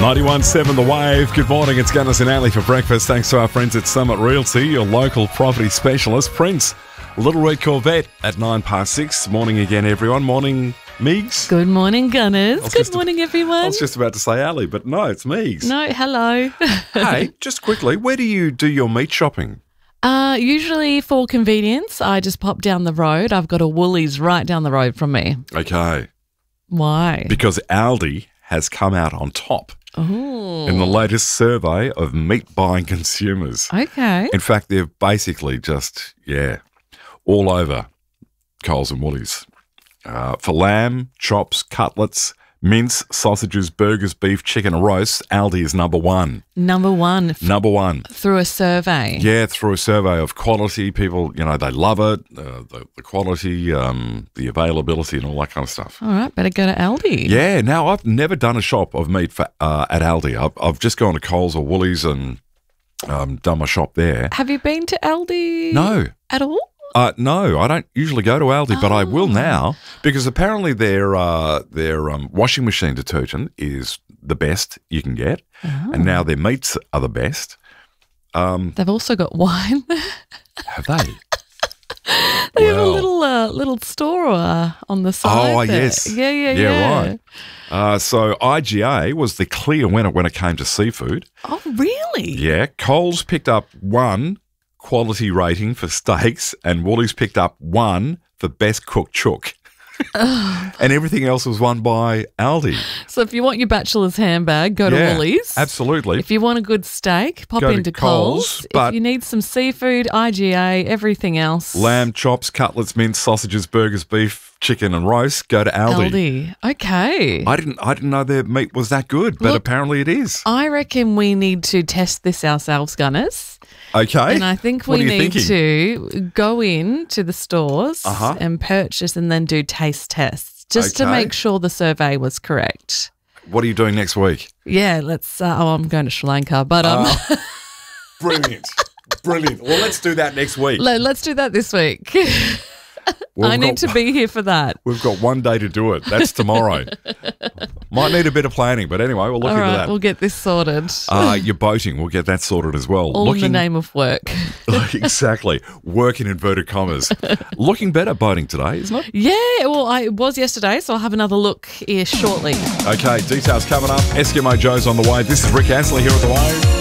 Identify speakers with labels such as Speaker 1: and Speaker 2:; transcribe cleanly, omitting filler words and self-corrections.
Speaker 1: 91.7 The Wave. Good morning, it's Gunners and Ali for breakfast. Thanks to our friends at Summit Realty, your local property specialist. Prince, Little Red Corvette at 6:09. Morning again, everyone. Morning, Meegs.
Speaker 2: Good morning, Gunners. Good morning, everyone.
Speaker 1: I was just about to say Ali, but no, it's Meegs.
Speaker 2: No, hello.
Speaker 1: Hey, just quickly, where do you do your meat shopping?
Speaker 2: Usually for convenience, I just pop down the road. I've got a Woolies right down the road from me.
Speaker 1: Okay.
Speaker 2: Why?
Speaker 1: Because Aldi has come out on top in the latest survey of meat buying consumers.
Speaker 2: Okay.
Speaker 1: In fact, they're basically just, all over Coles and Woolies. For lamb, chops, cutlets, mince, sausages, burgers, beef, chicken and roast, Aldi is number one.
Speaker 2: Number one.
Speaker 1: Number one.
Speaker 2: Through a survey.
Speaker 1: Yeah, through a survey of quality. People, they love it, the quality, the availability and all that kind of stuff.
Speaker 2: All right, better go to Aldi.
Speaker 1: Yeah, now I've never done a shop of meat at Aldi. I've just gone to Coles or Woolies and done my shop there.
Speaker 2: Have you been to Aldi?
Speaker 1: No.
Speaker 2: At all?
Speaker 1: No, I don't usually go to Aldi, but I will now because apparently their washing machine detergent is the best you can get, and now their meats are the best.
Speaker 2: They've also got wine.
Speaker 1: Have they?
Speaker 2: They have a little store on the side.
Speaker 1: Oh,
Speaker 2: there.
Speaker 1: yes.
Speaker 2: Yeah.
Speaker 1: Right. So IGA was the clear winner when it came to seafood.
Speaker 2: Oh, really?
Speaker 1: Yeah. Coles picked up 1 quality rating for steaks and Woolies picked up 1 for best cooked chook. And everything else was won by Aldi.
Speaker 2: So if you want your bachelor's handbag, go to Woolies.
Speaker 1: Absolutely.
Speaker 2: If you want a good steak, pop
Speaker 1: Go to
Speaker 2: into
Speaker 1: Coles,
Speaker 2: Coles.
Speaker 1: but
Speaker 2: if you need some seafood, IGA, everything else.
Speaker 1: Lamb, chops, cutlets, mince, sausages, burgers, beef, chicken and roast, go to Aldi.
Speaker 2: Okay.
Speaker 1: I didn't know their meat was that good, but apparently it is.
Speaker 2: I reckon we need to test this ourselves, Gunners.
Speaker 1: Okay.
Speaker 2: And I think we need to go in to the stores and purchase and then do taste tests just to make sure the survey was correct.
Speaker 1: What are you doing next week?
Speaker 2: Yeah, let's I'm going to Sri Lanka, but
Speaker 1: Brilliant. Brilliant. Well, let's do that next week.
Speaker 2: Let's do that this week. I need to be here for that.
Speaker 1: We've got one day to do it. That's tomorrow. Might need a bit of planning, but anyway, we'll look into that.
Speaker 2: We'll get this sorted.
Speaker 1: Your boating, we'll get that sorted as well.
Speaker 2: All in the name of work.
Speaker 1: Exactly. Work in inverted commas. Looking better boating today, isn't it?
Speaker 2: Yeah, well, I was yesterday, so I'll have another look here shortly.
Speaker 1: Okay, details coming up. Eskimo Joe's on the way. This is Rick Ansley here at The Wave.